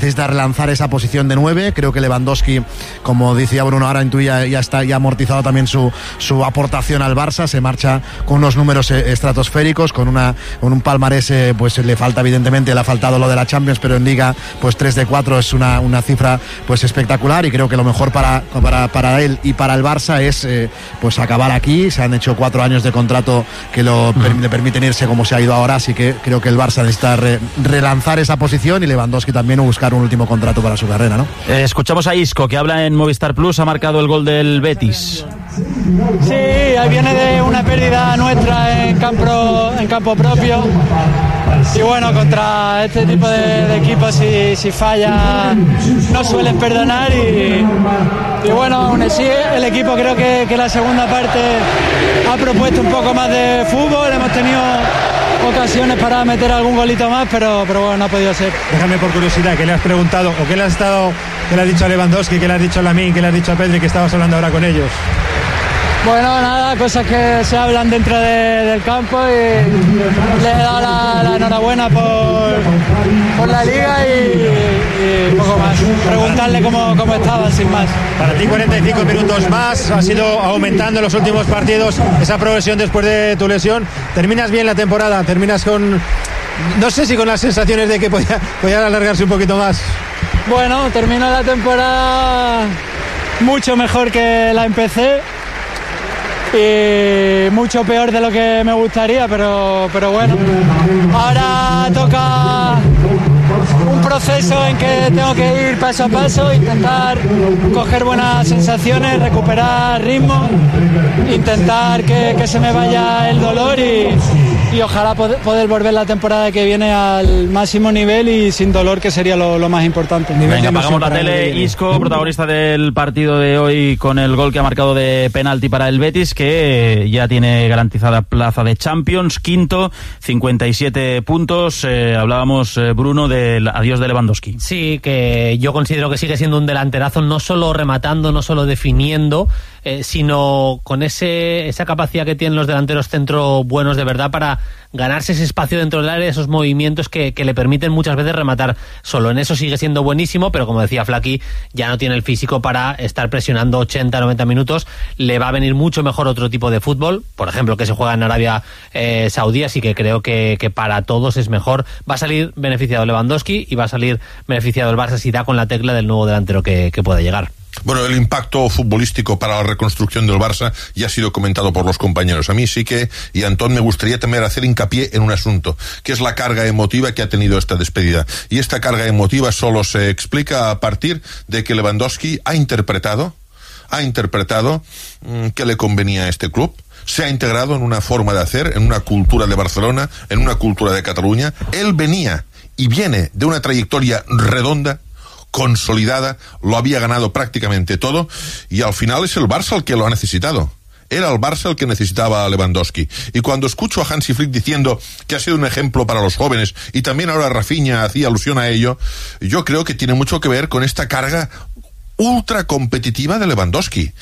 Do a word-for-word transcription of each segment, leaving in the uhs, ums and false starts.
necesita relanzar esa posición de nueve. Creo que Lewandowski, como decía Bruno, ahora intuía, ya está ya amortizado también su, su aportación al Barça, se marcha con unos números eh, estratosféricos, con una con un palmarés, eh, pues le falta evidentemente, le ha faltado lo de la Champions, pero en Liga pues tres de cuatro es una, una cifra pues espectacular, y creo que lo mejor para, para, para él y para el Barça es eh, pues acabar aquí. Se han hecho cuatro años de contrato que lo, per, le permiten irse como se ha ido ahora, así que creo que el Barça necesita re, relanzar esa posición, y Lewandowski también buscar un último contrato para su carrera, ¿no? Eh, escuchamos a Isco, que habla en Movistar Plus, ha marcado el gol del Betis. Sí, ahí viene de una pérdida nuestra en campo, en campo propio, y bueno, contra este tipo de, de equipos si, si falla no suelen perdonar, y, y bueno, aún así el equipo creo que, que la segunda parte ha propuesto un poco más de fútbol, hemos tenido ocasiones para meter algún golito más, pero, pero bueno, no ha podido ser. Déjame por curiosidad, ¿qué le has preguntado o qué le has estado, qué le has dicho a Lewandowski, qué le has dicho a Lamine, qué le has dicho a Pedri, que estabas hablando ahora con ellos? Bueno, nada, cosas que se hablan dentro de, del campo, y le he dado la, la enhorabuena por, por la liga y, y poco más. Preguntarle cómo, cómo estaban, sin más. Para ti cuarenta y cinco minutos más, has ido aumentando en los últimos partidos esa progresión después de tu lesión. Terminas bien la temporada, terminas con, no sé si con las sensaciones de que podía, podía alargarse un poquito más. Bueno, termino la temporada mucho mejor que la empecé, y mucho peor de lo que me gustaría, pero, pero bueno, ahora toca un proceso en que tengo que ir paso a paso, intentar coger buenas sensaciones, recuperar ritmo, intentar que, que se me vaya el dolor, y, y ojalá poder, poder volver la temporada que viene al máximo nivel y sin dolor, que sería lo, lo más importante. Venga, apagamos la tele. Isco, protagonista del partido de hoy con el gol que ha marcado de penalti para el Betis, que ya tiene garantizada plaza de Champions, quinto, cincuenta y siete puntos. Eh, hablábamos, eh, Bruno, del adiós de Lewandowski. Sí, que yo considero que sigue siendo un delanterazo, no solo rematando, no solo definiendo, eh, sino con ese esa capacidad que tienen los delanteros centro buenos de verdad para ganarse ese espacio dentro del área, esos movimientos que, que le permiten muchas veces rematar solo. En eso sigue siendo buenísimo, pero como decía Flaqui, ya no tiene el físico para estar presionando ochenta, noventa minutos. Le va a venir mucho mejor otro tipo de fútbol, por ejemplo, que se juega en Arabia eh, Saudí, así que creo que, que para todos es mejor. Va a salir beneficiado Lewandowski y va a salir beneficiado el Barça si da con la tecla del nuevo delantero que, que pueda llegar. Bueno, el impacto futbolístico para la reconstrucción del Barça ya ha sido comentado por los compañeros. A mí sí que, y Antón, me gustaría también hacer hincapié en un asunto, que es la carga emotiva que ha tenido esta despedida. Y esta carga emotiva solo se explica a partir de que Lewandowski ha interpretado, ha interpretado mmm, que le convenía a este club. Se ha integrado en una forma de hacer, en una cultura de Barcelona, en una cultura de Cataluña. Él venía y viene de una trayectoria redonda, consolidada, lo había ganado prácticamente todo, y al final es el Barça el que lo ha necesitado. Era el Barça el que necesitaba a Lewandowski. Y cuando escucho a Hansi Flick diciendo que ha sido un ejemplo para los jóvenes, y también ahora Rafinha hacía alusión a ello, yo creo que tiene mucho que ver con esta carga ultra competitiva de Lewandowski.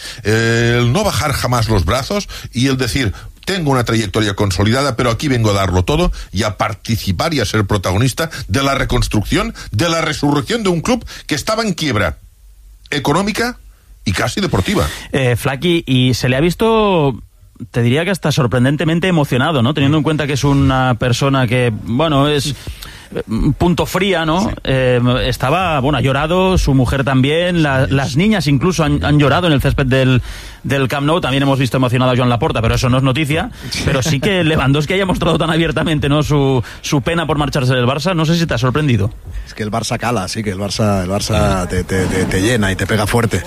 El no bajar jamás los brazos y el decir: tengo una trayectoria consolidada, pero aquí vengo a darlo todo y a participar y a ser protagonista de la reconstrucción, de la resurrección de un club que estaba en quiebra económica y casi deportiva. Eh, Flaqui, y se le ha visto, te diría que hasta sorprendentemente emocionado, ¿no? Teniendo en cuenta que es una persona que, bueno, es punto fría, ¿no? Sí. Eh, estaba, bueno, ha llorado, su mujer también, la, sí. Las niñas incluso han, han llorado en el césped del, del Camp Nou. También hemos visto emocionado a Joan Laporta, pero eso no es noticia. Sí. Pero sí que Lewandowski haya mostrado tan abiertamente, ¿no?, su, su pena por marcharse del Barça. No sé si te ha sorprendido. Es que el Barça cala, sí, que el Barça, el Barça te, te, te, te llena y te pega fuerte.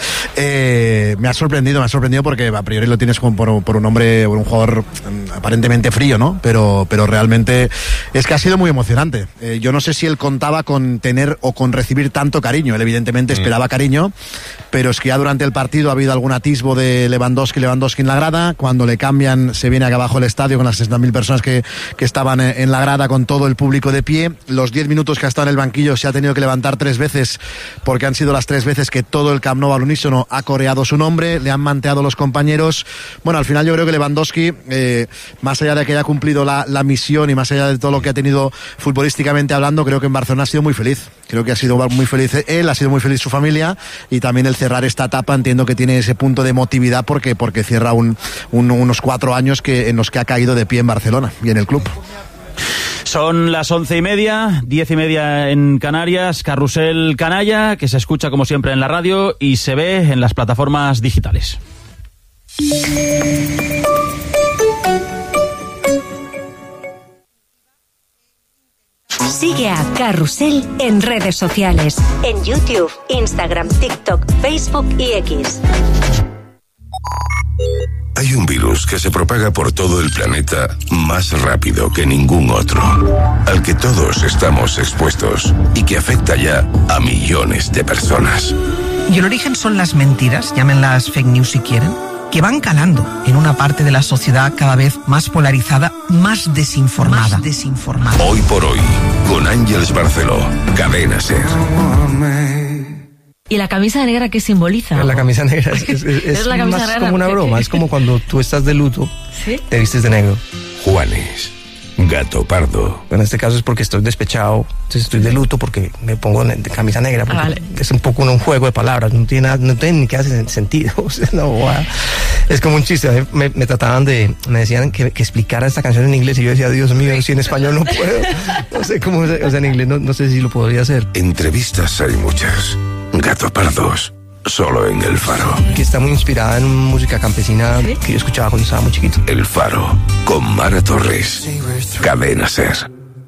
Eh, me ha sorprendido, me ha sorprendido porque a priori lo tienes como por, por un hombre, por un jugador aparentemente frío, ¿no? Pero, pero realmente es que ha sido muy emocionante. Eh, yo no sé si él contaba con tener o con recibir tanto cariño. Él evidentemente esperaba cariño, pero es que ya durante el partido ha habido algún atisbo de Lewandowski, Lewandowski en la grada. Cuando le cambian, se viene acá abajo el estadio con las sesenta mil personas que, que estaban en la grada, con todo el público de pie. Los diez minutos que ha estado en el banquillo se ha tenido que levantar tres veces, porque han sido las tres veces que todo el Camp Nou al unísono ha coreado su nombre, le han manteado los compañeros. Bueno, al final yo creo que Lewandowski, eh, más allá de que haya cumplido la, la misión y más allá de todo lo que ha tenido futbolísticamente futbolísticamente hablando, creo que en Barcelona ha sido muy feliz. Creo que ha sido muy feliz él, ha sido muy feliz su familia, y también el cerrar esta etapa entiendo que tiene ese punto de emotividad porque, porque cierra un, un, unos cuatro años que, en los que ha caído de pie en Barcelona y en el club. Son las once y media, diez y media en Canarias. Carrusel Canalla, que se escucha como siempre en la radio y se ve en las plataformas digitales. Sigue a Carrusel en redes sociales, en YouTube, Instagram, TikTok, Facebook y X. Hay un virus que se propaga por todo el planeta más rápido que ningún otro, al que todos estamos expuestos y que afecta ya a millones de personas. Y el origen son las mentiras, llámenlas fake news si quieren, que van calando en una parte de la sociedad cada vez más polarizada, más desinformada. Más desinformada. Hoy por hoy, con Ángeles Barceló, Cadena SER. ¿Y la camisa negra qué simboliza? La camisa negra es, es, es, es más negra como una broma, es como cuando tú estás de luto, ¿sí? Te vistes de negro. Juanes, gato pardo. En este caso es porque estoy despechado, entonces estoy de luto porque me pongo de camisa negra, porque ah, vale. Es un poco un juego de palabras, no tiene, nada, no tiene ni que hacer sentido. O sea, no, wow. Es como un chiste, me, me trataban de, me decían que, que explicara esta canción en inglés y yo decía, Dios mío, si en español no puedo, no sé cómo, o sea, en inglés no, no sé si lo podría hacer. Entrevistas hay muchas. Gato Pardos, solo en El Faro. Que está muy inspirada en música campesina, ¿sí? Que yo escuchaba cuando estaba muy chiquito. El Faro, con Mara Torres. Cadena SER.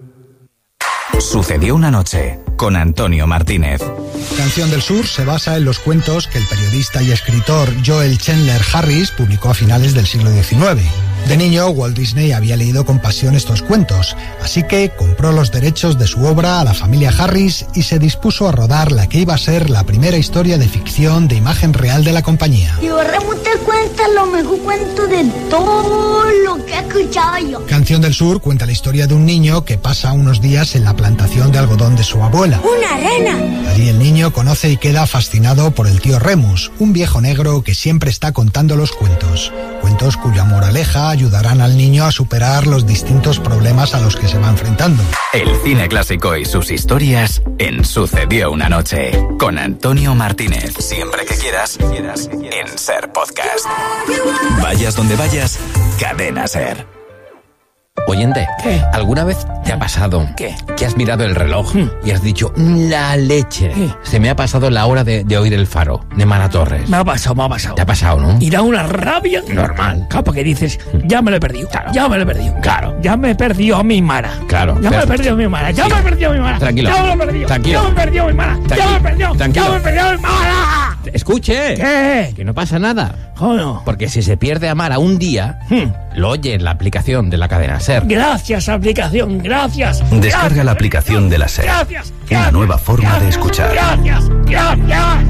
Sucedió una noche, con Antonio Martínez. Canción del Sur se basa en los cuentos que el periodista y escritor Joel Chandler Harris publicó a finales del siglo diecinueve. De niño, Walt Disney había leído con pasión estos cuentos, así que compró los derechos de su obra a la familia Harris y se dispuso a rodar la que iba a ser la primera historia de ficción de imagen real de la compañía. Tío Remo te cuenta lo mejor cuento de todo lo que he escuchado yo. Canción del Sur cuenta la historia de un niño que pasa unos días en la plantación de algodón de su abuela. ¡Una rena! Allí el niño conoce y queda fascinado por el tío Remus, un viejo negro que siempre está contando los cuentos. Cuentos cuya moraleja ayudarán al niño a superar los distintos problemas a los que se va enfrentando. El cine clásico y sus historias en Sucedió una noche, con Antonio Martínez. Siempre que quieras, quieras en SER Podcast. Vayas donde vayas, Cadena SER. Oyente, ¿qué? ¿Alguna vez te ha pasado ¿qué? Que has mirado el reloj ¿Mm? Y has dicho, la leche? ¿Qué? Se me ha pasado la hora de, de oír El Faro, de Mara Torres. Me ha pasado, me ha pasado. ¿Te ha pasado, no? Y da una rabia. Normal. Claro, porque dices, ya me lo he perdido. Claro. Ya me lo he perdido. Claro. Ya me he perdido a mi Mara. Claro. Ya pero... me he perdido a mi Mara. Ya sí. me he perdido a mi Mara. Tranquilo. Ya me lo he perdido. Tranquilo. Ya me he perdido a mi Mara. Tranquilo. Ya me he perdido. Tranquilo. Ya me he perdido a mi Mara. Escuche. ¿Qué? Que no pasa nada. ¿Cómo no? Porque si se pierde a Mara un día, hmm. lo oye en la aplicación de la cadena SER. Gracias, aplicación. Gracias. Descarga gracias. la aplicación de la SER. Gracias. Una gracias, nueva forma gracias, de escuchar. Gracias. Gracias.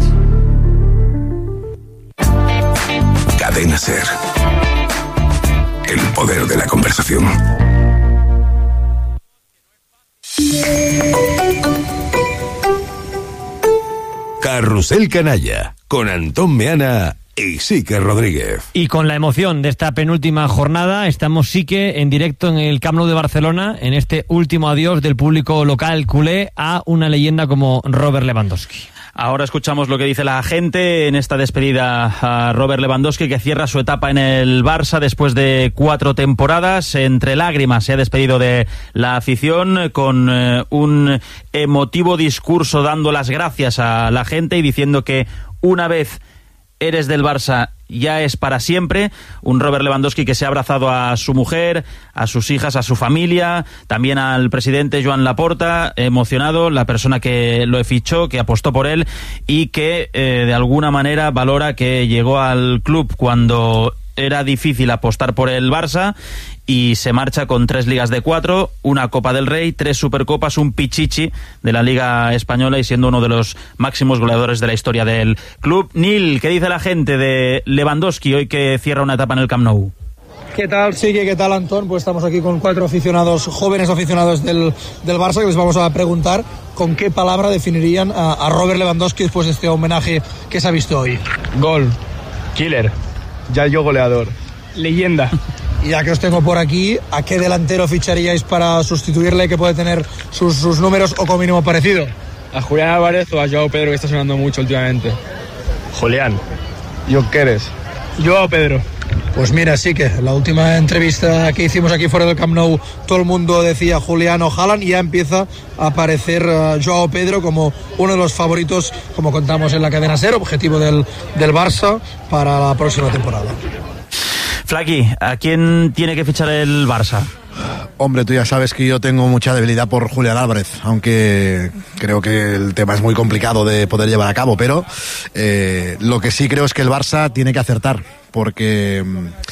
Cadena SER. El poder de la conversación. Carrusel Canalla, con Antón Meana y Sique Rodríguez. Y con la emoción de esta penúltima jornada, estamos Sique en directo en el Camp Nou de Barcelona, en este último adiós del público local culé a una leyenda como Robert Lewandowski. Ahora escuchamos lo que dice la gente en esta despedida a Robert Lewandowski, que cierra su etapa en el Barça después de cuatro temporadas. Entre lágrimas se ha despedido de la afición con eh, un emotivo discurso dando las gracias a la gente y diciendo que una vez eres del Barça ya es para siempre. Un Robert Lewandowski que se ha abrazado a su mujer, a sus hijas, a su familia, también al presidente Joan Laporta, emocionado, la persona que lo fichó, que apostó por él y que eh, de alguna manera valora que llegó al club cuando era difícil apostar por el Barça y se marcha con tres ligas de cuatro, una Copa del Rey, tres Supercopas, un Pichichi de la Liga Española y siendo uno de los máximos goleadores de la historia del club. Nil, ¿qué dice la gente de Lewandowski hoy que cierra una etapa en el Camp Nou? ¿Qué tal, Sigue? ¿Qué tal, Antón? Pues estamos aquí con cuatro aficionados, jóvenes aficionados del, del Barça, que les vamos a preguntar con qué palabra definirían a, a Robert Lewandowski después de este homenaje que se ha visto hoy. Gol. Killer. Ya yo goleador. Leyenda. Y ya que os tengo por aquí, ¿a qué delantero ficharíais para sustituirle, que puede tener sus, sus números o como mínimo parecido? ¿A Julián Álvarez o a Joao Pedro, que está sonando mucho últimamente? Julián. ¿Yo qué eres? Joao Pedro. Pues mira, sí que la última entrevista que hicimos aquí fuera del Camp Nou, todo el mundo decía Julián o Haaland, y ya empieza a aparecer uh, Joao Pedro como uno de los favoritos, como contamos en la cadena SER, objetivo del, del Barça para la próxima temporada. Flaqui, ¿a quién tiene que fichar el Barça? Hombre, tú ya sabes que yo tengo mucha debilidad por Julián Álvarez, aunque creo que el tema es muy complicado de poder llevar a cabo, pero eh, lo que sí creo es que el Barça tiene que acertar, porque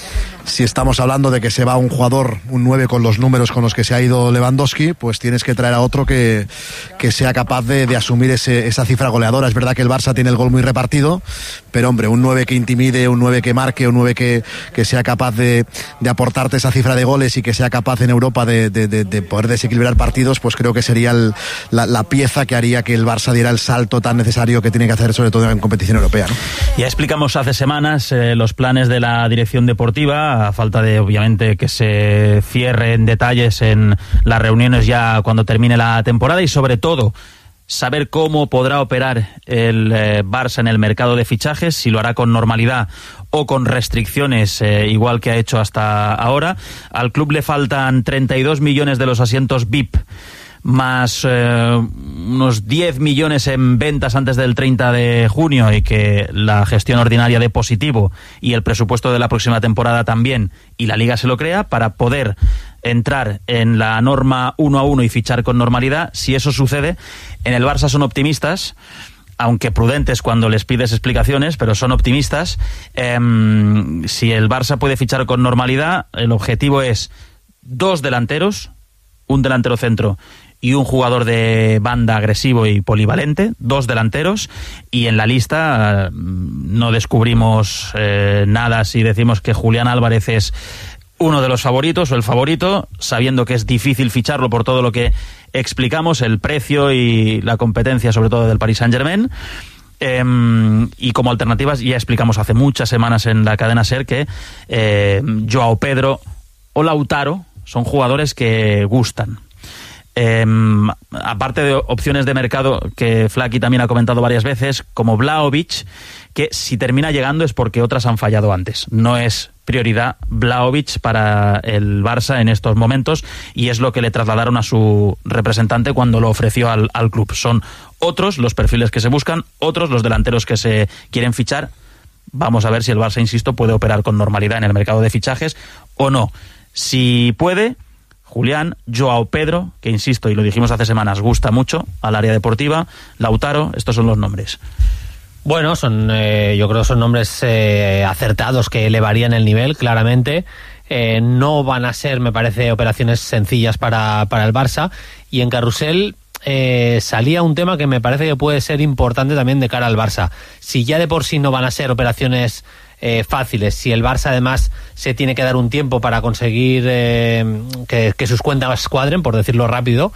si estamos hablando de que se va un jugador, un nueve con los números con los que se ha ido Lewandowski, pues tienes que traer a otro que, que sea capaz de, de asumir ese, esa cifra goleadora. Es verdad que el Barça tiene el gol muy repartido, pero hombre, un nueve que intimide, un nueve que marque, un nueve que, que sea capaz de, de aportarte esa cifra de goles y que sea capaz en Europa de, de, de, de poder desequilibrar partidos, pues creo que sería el, la, la pieza que haría que el Barça diera el salto tan necesario que tiene que hacer, sobre todo en competición europea, ¿no? Ya explicamos hace semanas eh, los planes de la dirección deportiva, a falta de, obviamente, que se cierren detalles en las reuniones ya cuando termine la temporada, y sobre todo saber cómo podrá operar el eh, Barça en el mercado de fichajes, si lo hará con normalidad o con restricciones, eh, igual que ha hecho hasta ahora. Al club le faltan treinta y dos millones de los asientos V I P, más eh, unos diez millones en ventas antes del treinta de junio, y que la gestión ordinaria dé positivo y el presupuesto de la próxima temporada también, y la Liga se lo crea, para poder entrar en la norma uno a uno y fichar con normalidad. Si eso sucede, en el Barça son optimistas, aunque prudentes cuando les pides explicaciones, pero son optimistas. Eh, si el Barça puede fichar con normalidad, el objetivo es dos delanteros, un delantero centro y un jugador de banda agresivo y polivalente, dos delanteros, y en la lista no descubrimos eh, nada si decimos que Julián Álvarez es uno de los favoritos o el favorito, sabiendo que es difícil ficharlo por todo lo que explicamos, el precio y la competencia sobre todo del Paris Saint-Germain. Eh, y como alternativas ya explicamos hace muchas semanas en la cadena SER que eh, Joao Pedro o Lautaro son jugadores que gustan. Eh, aparte de opciones de mercado que Flaqui también ha comentado varias veces, como Vlahovic, que si termina llegando es porque otras han fallado antes. No es prioridad Vlahovic para el Barça en estos momentos, y es lo que le trasladaron a su representante cuando lo ofreció al, al club. Son otros los perfiles que se buscan, otros los delanteros que se quieren fichar. Vamos a ver si el Barça, insisto, puede operar con normalidad en el mercado de fichajes o no. Si puede, Julián, Joao Pedro, que insisto, y lo dijimos hace semanas, gusta mucho al área deportiva, Lautaro, estos son los nombres. Bueno, son eh, yo creo que son nombres eh, acertados que elevarían el nivel, claramente. Eh, no van a ser, me parece, operaciones sencillas para, para el Barça. Y en Carrusel eh, salía un tema que me parece que puede ser importante también de cara al Barça. Si ya de por sí no van a ser operaciones Eh, fáciles, si el Barça además se tiene que dar un tiempo para conseguir eh, que, que sus cuentas cuadren, por decirlo rápido,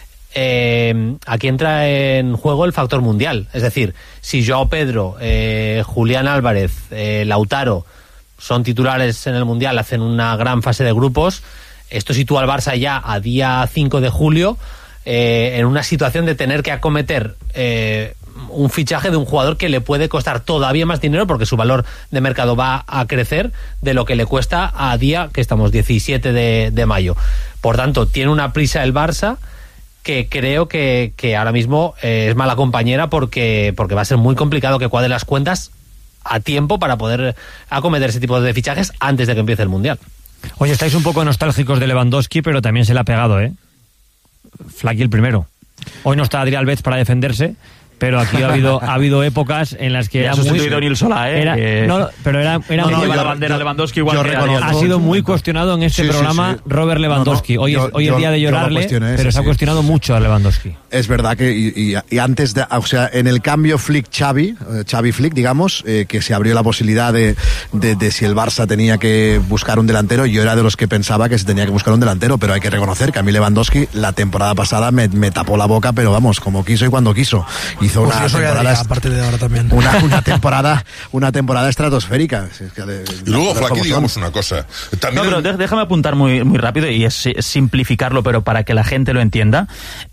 eh, aquí entra en juego el factor mundial. Es decir, si Joao Pedro, eh, Julián Álvarez, eh, Lautaro son titulares en el mundial, hacen una gran fase de grupos, esto sitúa al Barça ya a día cinco de julio eh, en una situación de tener que acometer eh, un fichaje de un jugador que le puede costar todavía más dinero, porque su valor de mercado va a crecer de lo que le cuesta a día que estamos diecisiete de, de mayo. Por tanto, tiene una prisa el Barça que creo que, que ahora mismo eh, es mala compañera, porque, porque va a ser muy complicado que cuadre las cuentas a tiempo para poder acometer ese tipo de fichajes antes de que empiece el Mundial. Oye, estáis un poco nostálgicos de Lewandowski, pero también se le ha pegado, ¿eh? Flaqui el primero. Hoy no está Adrián Alves para defenderse, pero aquí ha habido ha habido épocas en las que ha sustituido a Nil Solá, ¿eh? Era, que... no, pero era, era no, no, muy, lleva la bandera Lewandowski igual que reconozco, ha sido muy cuestionado en este sí, programa sí, sí. Robert Lewandowski. No, no, hoy yo, es, hoy yo, es día de llorarle, pero ese, se ha cuestionado sí. mucho a Lewandowski. Es verdad que y, y, y antes de, o sea, en el cambio Flick-Xavi, Xavi Flick, digamos, eh, que se abrió la posibilidad de, de, de si el Barça tenía que buscar un delantero, yo era de los que pensaba que se tenía que buscar un delantero, pero hay que reconocer que a mí Lewandowski la temporada pasada me, me tapó la boca, pero vamos, como quiso y cuando quiso. Hizo hizo Pues una yo soy temporada, Adrià, a partir de ahora también. Una, una temporada, una temporada estratosférica. Es que de, y luego, Flaqui, son. digamos una cosa. También no, pero déjame apuntar muy, muy rápido y es, es simplificarlo, pero para que la gente lo entienda.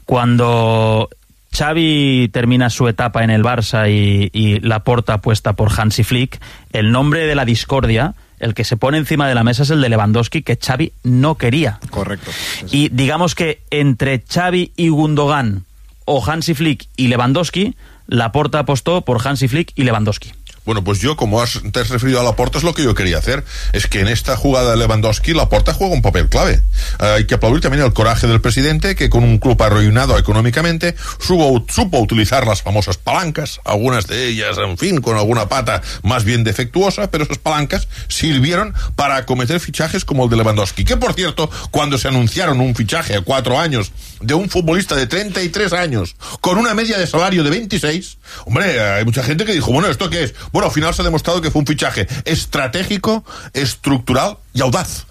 Cuando Xavi termina su etapa en el Barça y, y Laporta apuesta por Hansi Flick, el nombre de la discordia, el que se pone encima de la mesa, es el de Lewandowski, que Xavi no quería. Correcto. Y digamos que entre Xavi y Gundogan, o Hansi Flick y Lewandowski, Laporta apostó por Hansi Flick y Lewandowski. Bueno, pues yo, como has, te has referido a Laporta, es lo que yo quería hacer. Es que en esta jugada de Lewandowski, Laporta juega un papel clave. Uh, hay que aplaudir también el coraje del presidente, que con un club arruinado económicamente, supo, supo utilizar las famosas palancas, algunas de ellas, en fin, con alguna pata más bien defectuosa, pero esas palancas sirvieron para acometer fichajes como el de Lewandowski. Que, por cierto, cuando se anunciaron un fichaje a cuatro años de un futbolista de treinta y tres años, con una media de salario de veintiséis, hombre, hay mucha gente que dijo, bueno, ¿esto qué es? Bueno, al final se ha demostrado que fue un fichaje estratégico, estructural y audaz.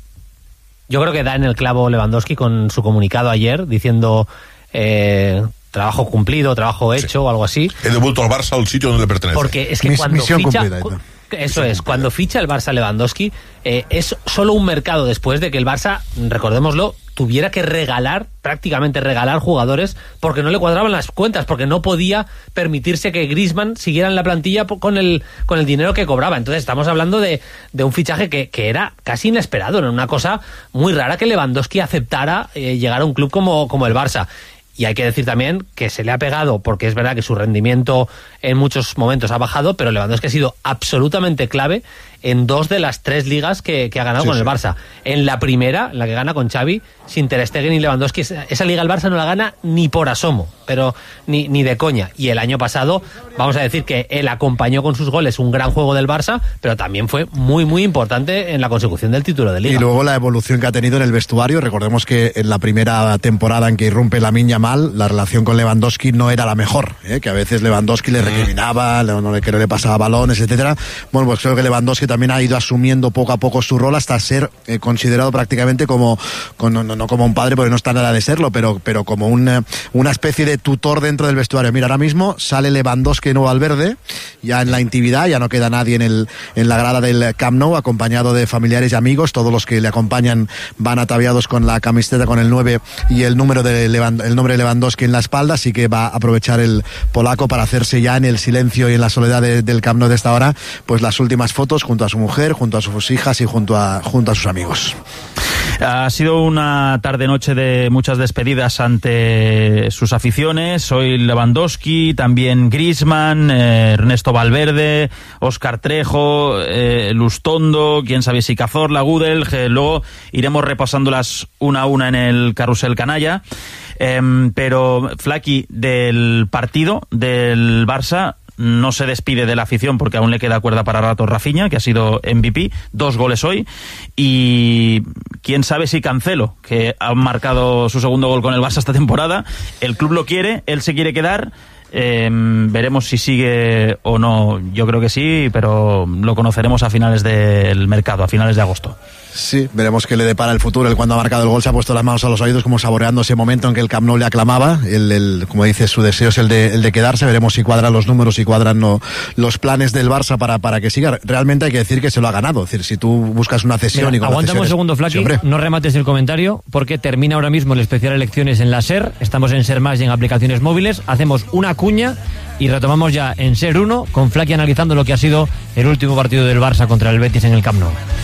Yo creo que da en el clavo Lewandowski con su comunicado ayer, diciendo eh, trabajo cumplido, trabajo hecho, sí, o algo así. He devuelto al Barça al sitio donde le pertenece. Porque es que Mis, cuando misión ficha... cumplida, Cu- Eso es, cuando ficha el Barça Lewandowski, eh, es solo un mercado después de que el Barça, recordémoslo, tuviera que regalar, prácticamente regalar jugadores porque no le cuadraban las cuentas, porque no podía permitirse que Griezmann siguiera en la plantilla con el con el dinero que cobraba. Entonces estamos hablando de, de un fichaje que, que era casi inesperado, era una cosa muy rara que Lewandowski aceptara eh, llegar a un club como, como el Barça. Y hay que decir también que se le ha pegado, porque es verdad que su rendimiento en muchos momentos ha bajado, pero Lewandowski ha sido absolutamente clave en dos de las tres ligas que, que ha ganado, sí, con el Barça. En la primera, en la que gana con Xavi, sin Ter Stegen y Lewandowski, esa, esa liga el Barça no la gana ni por asomo, pero ni, ni de coña. Y el año pasado, vamos a decir que él acompañó con sus goles un gran juego del Barça, pero también fue muy, muy importante en la consecución del título de liga. Y luego la evolución que ha tenido en el vestuario. Recordemos que en la primera temporada en que irrumpe Lamine Yamal, la relación con Lewandowski no era la mejor, ¿eh? Que a veces Lewandowski le recriminaba, no le, que no le pasaba balones, etcétera. Bueno, pues creo que Lewandowski también ha ido asumiendo poco a poco su rol hasta ser eh, considerado prácticamente como, con, no, no como un padre, porque no está nada de serlo, pero, pero como una, una especie de tutor dentro del vestuario. Mira, ahora mismo sale Lewandowski de nuevo al verde, ya en la intimidad, ya no queda nadie en, el, en la grada del Camp Nou, acompañado de familiares y amigos. Todos los que le acompañan van ataviados con la camiseta con el nueve y el número de Lewand- el nombre de Lewandowski en la espalda, así que va a aprovechar el polaco para hacerse ya en el silencio y en la soledad de, del Camp Nou de esta hora, pues las últimas fotos junto a su mujer, junto a sus hijas y junto a, junto a sus amigos. Ha sido una tarde-noche de muchas despedidas ante sus aficiones. Hoy Lewandowski, también Griezmann, eh, Ernesto Valverde, Óscar Trejo, eh, Lustondo, quién sabe si Cazorla, Gudel. Que luego iremos repasándolas una a una en el carrusel canalla. Eh, pero Flaqui, del partido del Barça no se despide de la afición porque aún le queda cuerda para rato Rafinha, que ha sido M V P, dos goles hoy, y quién sabe si Cancelo, que ha marcado su segundo gol con el Barça esta temporada. El club lo quiere, él se quiere quedar. Eh, veremos si sigue o no. Yo creo que sí, pero lo conoceremos a finales del mercado, a finales de agosto. Sí, veremos qué le depara el futuro. Él, cuando ha marcado el gol, se ha puesto las manos a los oídos, como saboreando ese momento en que el Camp Nou le aclamaba. El, el, como dices, su deseo es el de, el de quedarse. Veremos si cuadran los números, si cuadran no, los planes del Barça para, para que siga. Realmente hay que decir que se lo ha ganado. Es decir, si tú buscas una cesión. Mira, y con aguántame un segundo, Flaqui, sí, no remates el comentario, porque termina ahora mismo el especial elecciones en la SER. Estamos en SER Más y en aplicaciones móviles. Hacemos una cuña y retomamos ya en SER uno con Flaqui analizando lo que ha sido el último partido del Barça contra el Betis en el Camp Nou.